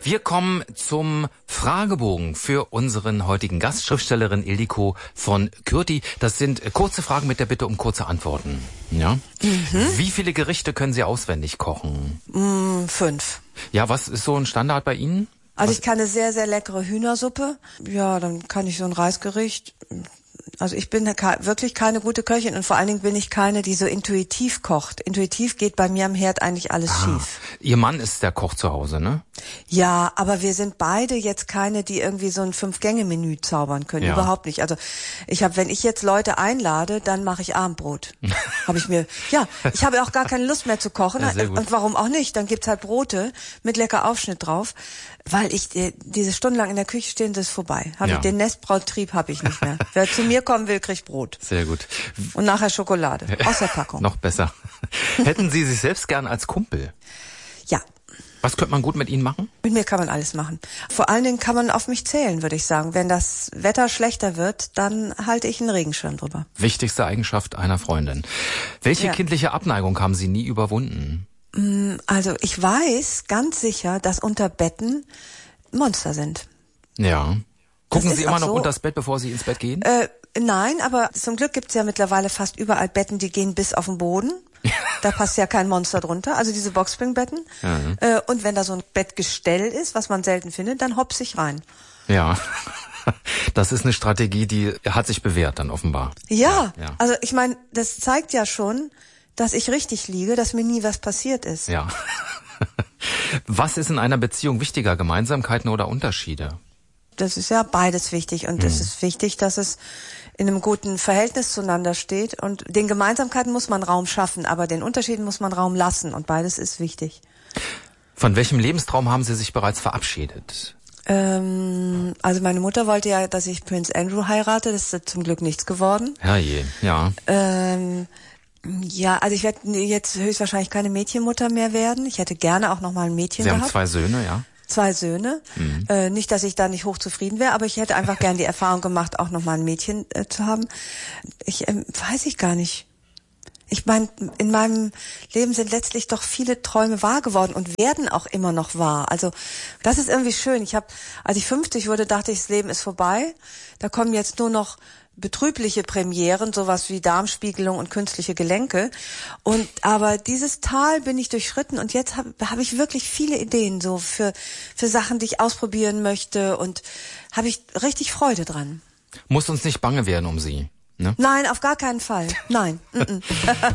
Wir kommen zum Fragebogen für unseren heutigen Gast, Schriftstellerin Ildiko von Kürti. Das sind kurze Fragen mit der Bitte um kurze Antworten. Ja? Wie viele Gerichte können Sie auswendig kochen? 5. Ja, was ist so ein Standard bei Ihnen? Also ich kann eine sehr, sehr leckere Hühnersuppe. Ja, dann kann ich so ein Reisgericht. Also ich bin wirklich keine gute Köchin und vor allen Dingen bin ich keine, die so intuitiv kocht. Intuitiv geht bei mir am Herd eigentlich alles schief. Ihr Mann ist der Koch zu Hause, ne? Ja, aber wir sind beide jetzt keine, die irgendwie so ein 5-Gänge-Menü zaubern können. Ja. Überhaupt nicht. Also wenn ich jetzt Leute einlade, dann mache ich Abendbrot. Ich habe auch gar keine Lust mehr zu kochen. Ja, sehr gut. Und warum auch nicht? Dann gibt's halt Brote mit lecker Aufschnitt drauf. Weil diese stundenlang in der Küche stehen, das ist vorbei. Den Nestbrautrieb habe ich nicht mehr. Wer zu mir kommen will, kriegt Brot. Sehr gut. Und nachher Schokolade. Aus der Packung. Noch besser. Hätten Sie sich selbst gern als Kumpel? Ja. Was könnte man gut mit Ihnen machen? Mit mir kann man alles machen. Vor allen Dingen kann man auf mich zählen, würde ich sagen. Wenn das Wetter schlechter wird, dann halte ich einen Regenschirm drüber. Wichtigste Eigenschaft einer Freundin. Welche kindliche Abneigung haben Sie nie überwunden? Also ich weiß ganz sicher, dass unter Betten Monster sind. Ja. Gucken Sie immer noch so. unters Bett, bevor Sie ins Bett gehen? Nein, aber zum Glück gibt's ja mittlerweile fast überall Betten, die gehen bis auf den Boden. Da passt ja kein Monster drunter, also diese Boxspringbetten. Ja. Und wenn da so ein Bettgestell ist, was man selten findet, dann hopse ich rein. Ja, das ist eine Strategie, die hat sich bewährt dann offenbar. Ja. Ja. Also ich meine, das zeigt ja schon, dass ich richtig liege, dass mir nie was passiert ist. Ja. Was ist in einer Beziehung wichtiger, Gemeinsamkeiten oder Unterschiede? Das ist ja beides wichtig und es ist wichtig, dass es in einem guten Verhältnis zueinander steht und den Gemeinsamkeiten muss man Raum schaffen, aber den Unterschieden muss man Raum lassen und beides ist wichtig. Von welchem Lebenstraum haben Sie sich bereits verabschiedet? Also meine Mutter wollte ja, dass ich Prince Andrew heirate, das ist zum Glück nichts geworden. Herrje, ja. Ja, also ich werde jetzt höchstwahrscheinlich keine Mädchenmutter mehr werden. Ich hätte gerne auch noch mal ein Mädchen gehabt. Sie haben 2 Söhne, ja? 2 Söhne. Nicht, dass ich da nicht hochzufrieden wäre, aber ich hätte einfach gern die Erfahrung gemacht, auch noch mal ein Mädchen zu haben. Weiß ich gar nicht. Ich meine, in meinem Leben sind letztlich doch viele Träume wahr geworden und werden auch immer noch wahr. Also das ist irgendwie schön. Als ich 50 wurde, dachte ich, das Leben ist vorbei. Da kommen jetzt nur noch betrübliche Premieren, sowas wie Darmspiegelung und künstliche Gelenke. Aber dieses Tal bin ich durchschritten und jetzt hab ich wirklich viele Ideen so für Sachen, die ich ausprobieren möchte und habe ich richtig Freude dran. Muss uns nicht bange werden um Sie, ne? Nein, auf gar keinen Fall. Nein.